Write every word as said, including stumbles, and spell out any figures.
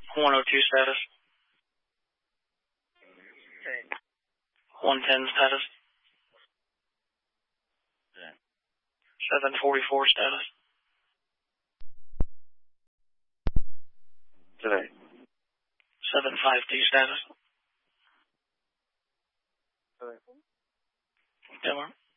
one oh two status. Okay. one ten status. Okay. seven forty-four status. Today. seven fifty status. Today. Denver.